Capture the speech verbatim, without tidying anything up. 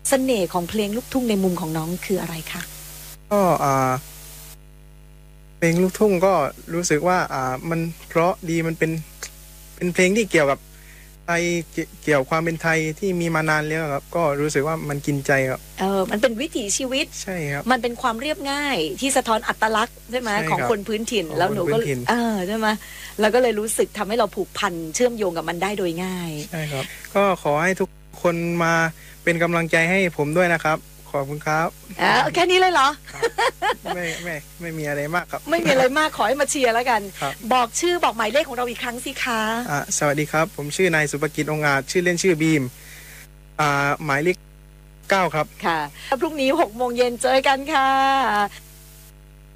เสน่ห์ของเพลงลูกทุ่งในมุมของน้องคืออะไรคะก็อ่าเพลงลูกทุ่งก็รู้สึกว่าอ่ามันเพราะดีมันเป็นเป็นเพลงที่เกี่ยวกับไทยเกี่ยวความเป็นไทยที่มีมานานแล้วครับก็รู้สึกว่ามันกินใจครับเออมันเป็นวิถีชีวิตใช่ครับมันเป็นความเรียบง่ายที่สะท้อนอัตลักษณ์ใช่ไหมของคนพื้นถิ่นแล้วหนูก็เออใช่ไหมแล้วก็เลยรู้สึกทำให้เราผูกพันเชื่อมโยงกับมันได้โดยง่ายใช่ครับก็ขอให้ทุกคนมาเป็นกำลังใจให้ผมด้วยนะครับขอบคุณครับอ่าแค่นี้เลยเหรอไม่ไม่ไม่มีอะไรมากครับไม่มีอะไรมากขอให้มาเชียร์แล้วกันครับบอกชื่อบอกหมายเลขของเราอีกครั้งสิคะอ่าสวัสดีครับผมชื่อนายสุภกิจองค์อาจชื่อเล่นชื่อบีมอ่าหมายเลขเก้าครับค่ะพรุ่งนี้หกโมงเย็นเจอกันค่ะ